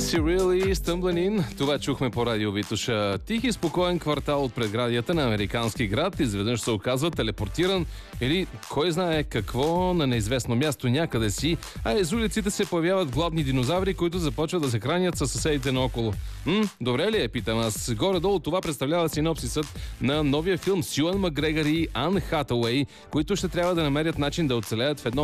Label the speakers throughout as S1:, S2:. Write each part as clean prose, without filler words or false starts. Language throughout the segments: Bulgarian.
S1: Is he really stumbling in? Това чухме по радио Витуша. Тих и спокоен квартал от предградията на американски град изведнъж се оказва телепортиран или кой знае какво на неизвестно място някъде си, а из улиците се появяват гладни динозаври, които започват да се хранят със съседите наоколо. Добре ли е, питам аз. Горе-долу това представлява синопсисът на новия филм с Юан Макгрегор и Ан Хатауей, които ще трябва да намерят начин да оцелеят в една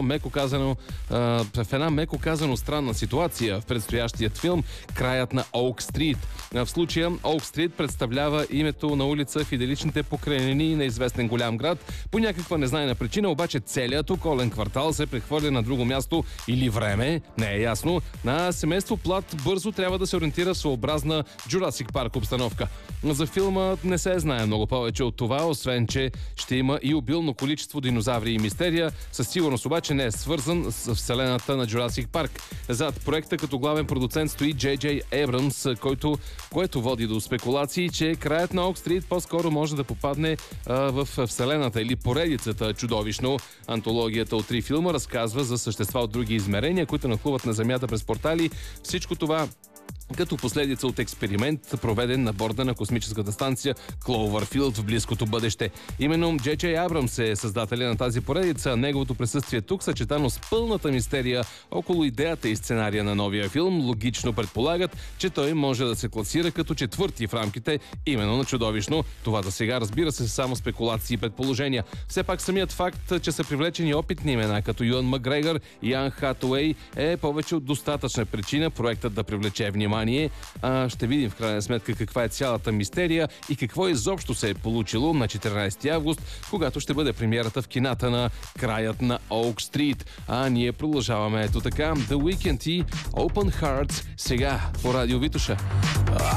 S1: меко казано странна ситуация в предстоящият филм Краят на Оук Стрит. В случая Оук Стрит представлява името на улица в идиличните покрайнини на известен голям град. По някаква незнайна причина обаче целият околен квартал се прехвърля на друго място или време, не е ясно. На семейство Плат бързо трябва да се ориентира в съобразна Jurassic Park обстановка. За филма не се знае много повече от това, освен че ще има и обилно количество динозаври и мистерия. Със сигурност обаче не е свързан с вселената на Jurassic Park. Зад проекта като главен продуцент стои Джей Джей Ейбрамс, което води до спекулации, че Краят на Оук Стрит по-скоро може да попадне в вселената или поредицата Чудовищно. Антологията от 3 филма разказва за същества от други измерения, които нахлуват на Земята през портали. Всичко това като последица от експеримент, проведен на борда на космическата станция Клоувърфилд в близкото бъдеще. Именно Джей Джей Абрамс е създателя на тази поредица. Неговото присъствие тук, съчетано с пълната мистерия около идеята и сценария на новия филм, логично предполагат, че той може да се класира като четвърти в рамките именно на Чудовищно. Това за сега, разбира се, са само спекулации и предположения. Все пак самият факт, че са привлечени опитни имена като Юан Макгрегор и Ан Хатауей е повече от достатъчна причина проектът да привлече внимание. Ще видим в крайна сметка каква е цялата мистерия и какво изобщо се е получило на 14 август, когато ще бъде премиерата в кината на Краят на Оук Стрит. А ние продължаваме ето така. The Weeknd и Open Hearts сега по радио Витуша.